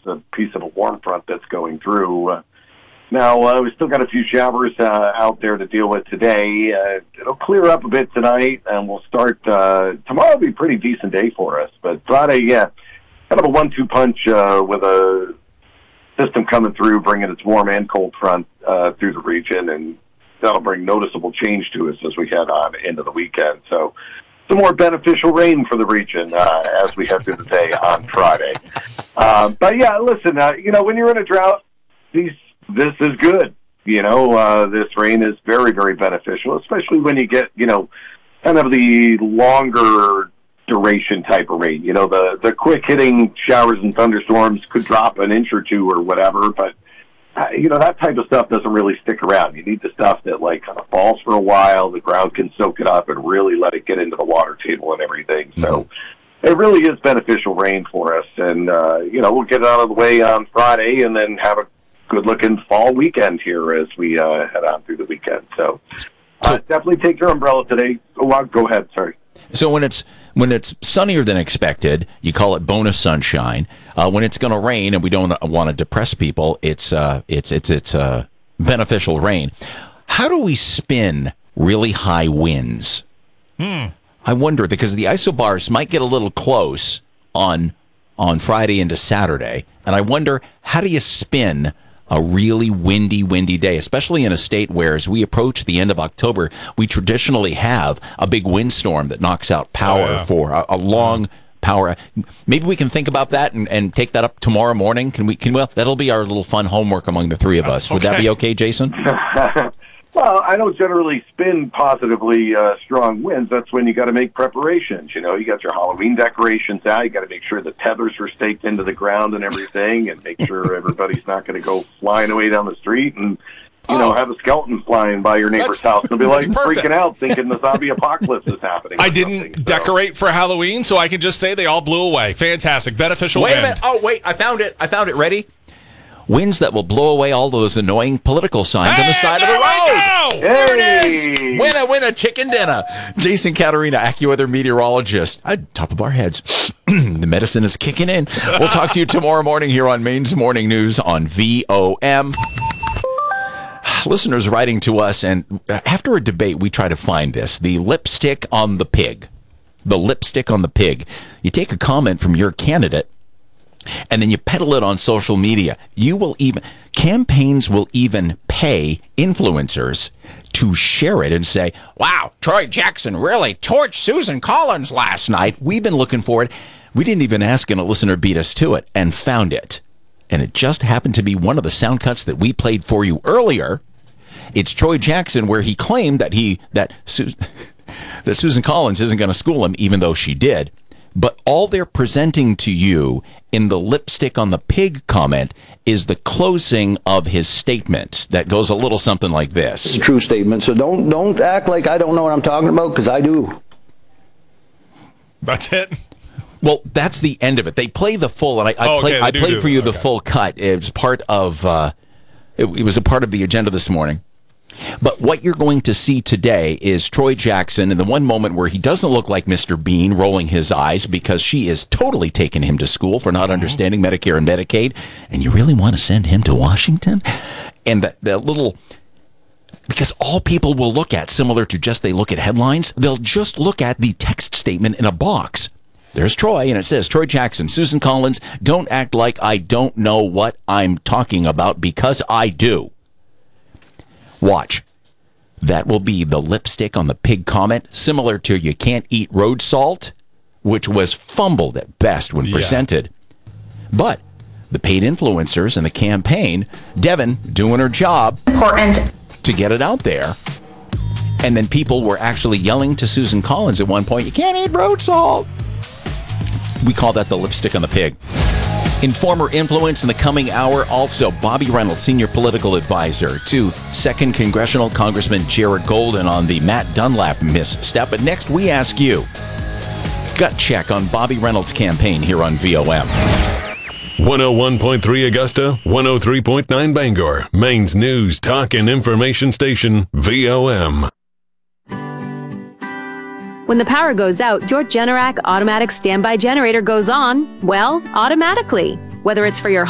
a piece of a warm front that's going through. Now, we still got a few showers out there to deal with today. It'll clear up a bit tonight, and we'll start tomorrow will be a pretty decent day for us. But Friday, kind of a 1-2 punch with a system coming through, bringing its warm and cold front through the region, and that'll bring noticeable change to us as we head on into the weekend. So some more beneficial rain for the region as we head through the day on Friday. But yeah, listen, when you're in a drought, this is good. This rain is very, very beneficial, especially when you get, kind of the longer duration type of rain. The quick hitting showers and thunderstorms could drop an inch or two or whatever, but that type of stuff doesn't really stick around. You need the stuff that kind of falls for a while, the ground can soak it up and really let it get into the water table and everything. Mm-hmm. So it really is beneficial rain for us. And, we'll get it out of the way on Friday and then have a good-looking fall weekend here as we head on through the weekend. So definitely take your umbrella today. Go ahead, sorry. So when it's sunnier than expected, you call it bonus sunshine. When it's going to rain, and we don't want to depress people, it's beneficial rain. How do we spin really high winds? I wonder, because the isobars might get a little close on Friday into Saturday, and I wonder, how do you spin a really windy day, especially in a state where, as we approach the end of October, we traditionally have a big windstorm that knocks out power for a long power. Maybe we can think about that and take that up tomorrow morning. Well, that'll be our little fun homework among the three of us. Would that be okay, Jason? Well, I don't generally spin positively strong winds. That's when you got to make preparations. You got your Halloween decorations out. You got to make sure the tethers are staked into the ground and everything, and make sure everybody's not going to go flying away down the street and have a skeleton flying by your neighbor's house and be freaking out, thinking the zombie apocalypse is happening. I didn't decorate for Halloween, so I can just say they all blew away. Fantastic, beneficial. Wait a minute! Oh, wait! I found it. Ready? Winds that will blow away all those annoying political signs on the side of the road. There it is. Winner, chicken dinner. Jason Caterina, AccuWeather meteorologist. At top of our heads. The medicine is kicking in. We'll talk to you tomorrow morning here on Maine's Morning News on VOM. Listeners writing to us, and after a debate, we try to find this. The lipstick on the pig. The lipstick on the pig. You take a comment from your candidate, and then you peddle it on social media. Campaigns will even pay influencers to share it and say, wow, Troy Jackson really torched Susan Collins last night. We've been looking for it. We didn't even ask, and a listener beat us to it and found it. And it just happened to be one of the sound cuts that we played for you earlier. It's Troy Jackson, where he claimed that Susan Collins isn't going to school him, even though she did. But all they're presenting to you in the lipstick on the pig comment is the closing of his statement that goes a little something like this. It's a true statement, so don't act like I don't know what I'm talking about, because I do. That's it? Well, that's the end of it. They play the full, and I played for you the full cut. It was part of it was a part of the agenda this morning. But what you're going to see today is Troy Jackson in the one moment where he doesn't look like Mr. Bean, rolling his eyes because she is totally taking him to school for not understanding Medicare and Medicaid. And you really want to send him to Washington? And the little... Because all people will look at, similar to just they look at headlines, they'll just look at the text statement in a box. There's Troy, and it says, Troy Jackson, Susan Collins, don't act like I don't know what I'm talking about, because I do. Watch. That will be the lipstick on the pig comment, similar to you can't eat road salt, which was fumbled at best when presented. But the paid influencers and the campaign, Devin doing her job to get it out there. And then people were actually yelling to Susan Collins at one point, you can't eat road salt. We call that the lipstick on the pig. Informer influence in the coming hour. Also, Bobby Reynolds, senior political advisor to 2nd Congressional Congressman Jared Golden on the Matt Dunlap misstep. But next, we ask you, gut check on Bobby Reynolds' campaign here on VOM. 101.3 Augusta, 103.9 Bangor, Maine's news, talk, and information station, VOM. When the power goes out, your Generac automatic standby generator goes on, well, automatically. Whether it's for your